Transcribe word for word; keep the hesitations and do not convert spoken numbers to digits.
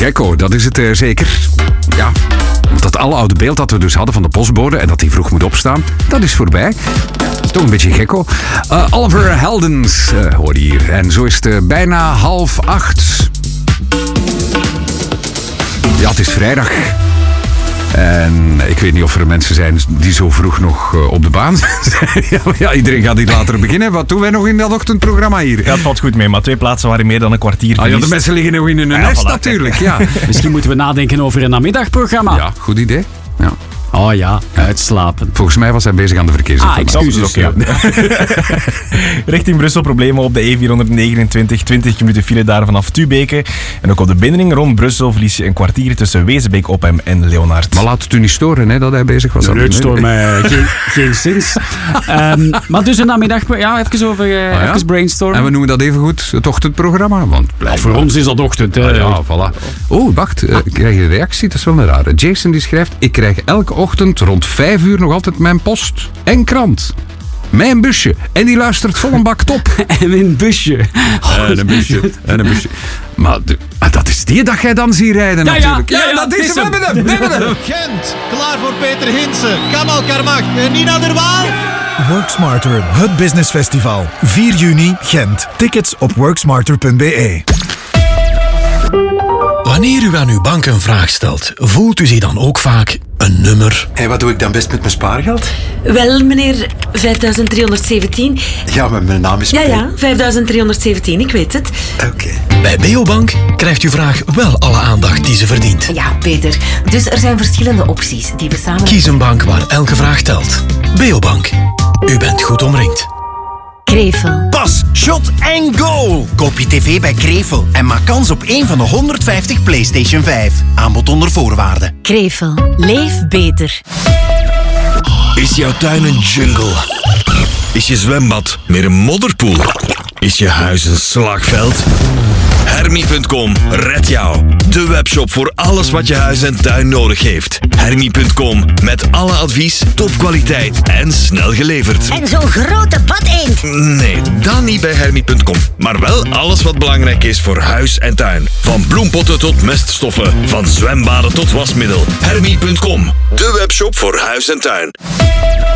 Gekko, dat is het uh, zeker. Ja, dat alle oude beeld dat we dus hadden van de postbode en dat die vroeg moet opstaan, dat is voorbij. Toch een beetje gekko. Uh, Oliver Heldens uh, hoor je hier. En zo is het uh, bijna half acht. Ja, het is vrijdag. En ik weet niet of er mensen zijn die zo vroeg nog uh, op de baan zijn. ja, ja, iedereen gaat hier later beginnen. Wat doen wij nog in dat ochtendprogramma hier? Ja, het valt goed mee, maar twee plaatsen waren meer dan een kwartier verlies. Ah, ja, de mensen liggen nog in hun ja, nest voilà. natuurlijk. Ja. Misschien moeten we nadenken over een namiddagprogramma. Ja, goed idee. Ja. Oh ja, uitslapen. Volgens mij was hij bezig aan de verkeersinformatie. Ah, excuses. Ja. Richting Brussel problemen op de E vierhonderdnegenentwintig. twintig minuten file daar vanaf Tubeke. En ook op de binnenring rond Brussel verlies je een kwartier tussen Wezenbeek, Oppem en Leonard. Maar laat het u niet storen hè, dat hij bezig was. Nee, het stoort mij geen, geen zins. Um, maar dus een namiddag, ja, even over uh, ah, ja? even brainstormen. En we noemen dat even goed het ochtendprogramma. Want ja, voor ons is dat ochtend. Ah, ja, voilà. Oh, wacht. Uh, ik krijg een reactie. Dat is wel een rare. Jason die schrijft: ik krijg elke ochtend rond vijf uur nog altijd mijn post en krant. Mijn busje. En die luistert vol een bak top. En een busje. Oh, en een busje. En een busje. Maar, de, maar dat is die dat jij dan ziet rijden ja, natuurlijk. Ja, ja, ja, dat is hem. We hebben hem. We hebben hem. Gent, klaar voor Peter Hinsen. Kamal Karmach en Nina de Waal. Work Smarter, het business festival. vier juni, Gent. Tickets op worksmarter punt b e. Wanneer u aan uw bank een vraag stelt, voelt u zich dan ook vaak een nummer? En wat doe ik dan best met mijn spaargeld? Wel, meneer, vijfduizend driehonderdzeventien. Ja, maar mijn naam is... Ja, ja, vijfduizend driehonderdzeventien, ik weet het. Oké. Okay. Bij Beobank krijgt uw vraag wel alle aandacht die ze verdient. Ja, Peter. Dus er zijn verschillende opties die we samen... Kies een bank waar elke vraag telt. Beobank. U bent goed omringd. Krevel. Pas, shot en goal! Koop je tv bij Krevel en maak kans op één van de honderdvijftig PlayStation vijf. Aanbod onder voorwaarden. Krevel. Leef beter. Is jouw tuin een jungle? Is je zwembad meer een modderpoel? Is je huis een slagveld? Hermie punt com redt jou. De webshop voor alles wat je huis en tuin nodig heeft. Hermie punt com met alle advies, topkwaliteit en snel geleverd. En zo'n grote badeend. Nee, dan niet bij Hermie punt com. Maar wel alles wat belangrijk is voor huis en tuin. Van bloempotten tot meststoffen. Van zwembaden tot wasmiddel. Hermie punt com. De webshop voor huis en tuin.